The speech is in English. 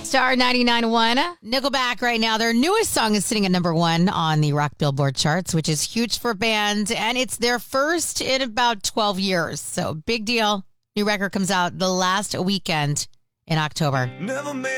Star 99.1. Nickelback right now, their newest song is sitting at number 1 on the Rock Billboard charts, which is huge for a band, and it's their first in about 12 years. So big deal. New record comes out the last weekend in October. Never made